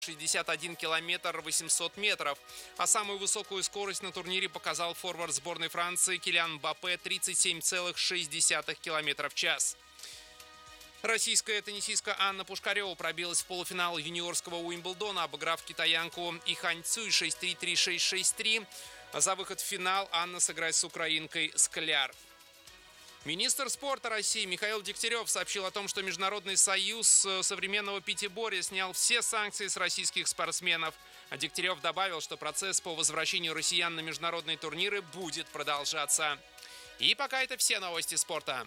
61 километр 800 метров. А самую высокую скорость на турнире показал форвард сборной Франции Килиан Мбаппе 37,6 км в час. Российская теннисистка Анна Пушкарева пробилась в полуфинал юниорского Уимблдона, обыграв китаянку Ихань Цюй 6-3, 3-6, 6-3. За выход в финал Анна сыграет с украинкой Скляр. Министр спорта России Михаил Дегтярев сообщил о том, что Международный союз современного пятиборья снял все санкции с российских спортсменов. А Дегтярев добавил, что процесс по возвращению россиян на международные турниры будет продолжаться. И пока это все новости спорта.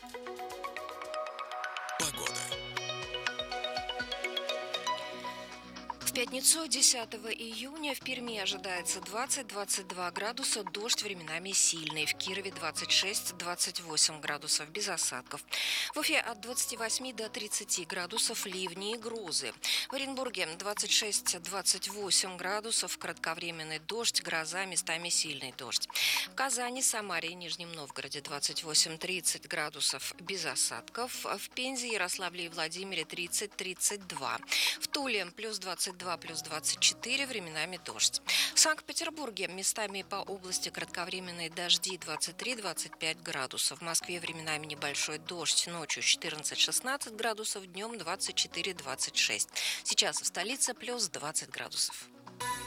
В пятницу 10 июня в Перми ожидается 20-22 градуса, дождь временами сильный. В Кирове 26-28 градусов без осадков. В Уфе от 28 до 30 градусов ливни и грозы. В Оренбурге 26-28 градусов, кратковременный дождь, гроза, местами сильный дождь. В Казани, Самаре и Нижнем Новгороде 28-30 градусов без осадков. В Пензе, Ярославле и Владимире 30-32. В Туле плюс 22, плюс 24, временами дождь. В Санкт-Петербурге местами по области кратковременные дожди 23-25 градусов. В Москве временами небольшой дождь, ночью 14-16 градусов, днем 24-26. Сейчас в столице плюс 20 градусов.